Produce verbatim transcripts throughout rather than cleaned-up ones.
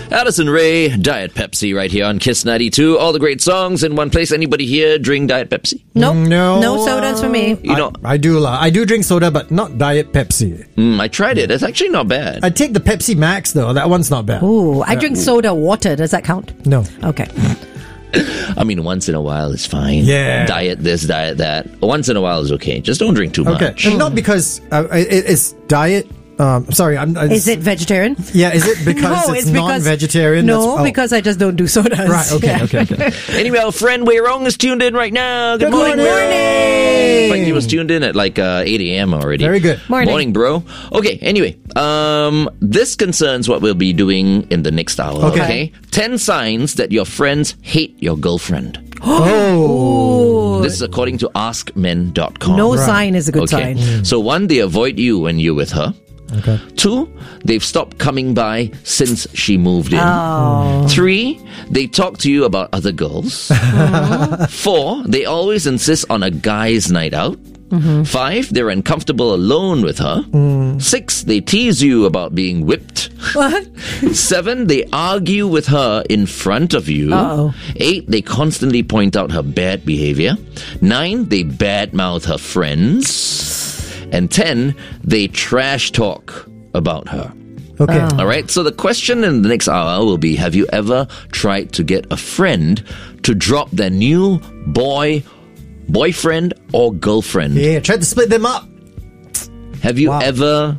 Addison Rae, Diet Pepsi, right here on Kiss ninety-two. All the great songs in one place. Anybody here drink Diet Pepsi? Nope. No. No sodas for me. You know, I, I do. la- I do drink soda, but not Diet Pepsi. mm, I tried it. It's actually not bad. I take the Pepsi Max though. That one's not bad. Ooh, I drink soda water. Does that count? No. Okay. I mean, once in a while is fine. Yeah. Diet this, diet that. Once in a while is okay. Just don't drink too Okay. much. And not because uh, it, it's diet. Um, sorry, I'm. I, Is it vegetarian? Yeah. Is it because No, it's, it's because- non-vegetarian? No, That's- oh. because I just don't do sodas. Right. Okay. Yeah. Okay. Okay. Anyway, our friend Wei Rong is tuned in right now. Good, Good morning, morning. Wei. In fact, he was tuned in at like uh, eight a.m. already. Very good. Morning. Morning, bro. Okay, anyway, um, this concerns what we'll be doing in the next hour. Okay. Okay. ten signs that your friends hate your girlfriend. Oh. This is according to ask men dot com. No sign is a good Okay. sign. So one, they avoid you when you're with her. Okay. Two, they've stopped coming by since she moved in. Oh. Three, they talk to you about other girls. Four, they always insist on a guy's night out. Five, they're uncomfortable alone with her. Six, they tease you about being whipped. What? Seven, they argue with her in front of you. Uh-oh. Eight, they constantly point out her bad behavior. Nine, they badmouth her friends. And ten, they trash talk about her. Okay. All right, so the question in the next hour will be, have you ever tried to get a friend to drop their new boy, boyfriend, or girlfriend? Yeah. Tried to split them up. Have you Wow. ever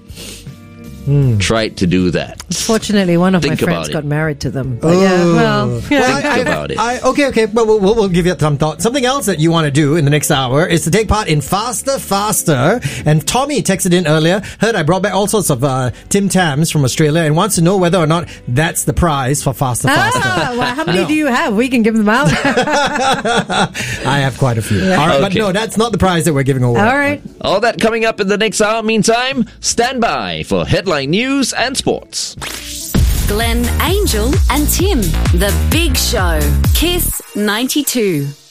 tried to do that? Fortunately, one of Think my about friends it. got married to them. But yeah, well, yeah. Think I, about it. I, okay, okay, but we'll, we'll, we'll give you some thought. Something else that you want to do in the next hour is to take part in Faster Faster. And Tommy texted in earlier, heard I brought back all sorts of uh, Tim Tams from Australia and wants to know whether or not that's the prize for Faster Faster. Ah, well, how many No. do you have? We can give them out. I have quite a few. All right, but Okay. no, that's not the prize that we're giving away. All right. All that coming up in the next hour. Meantime, stand by for headline news and sports. Glenn, Angel, and Tim. The Big Show. Kiss ninety-two.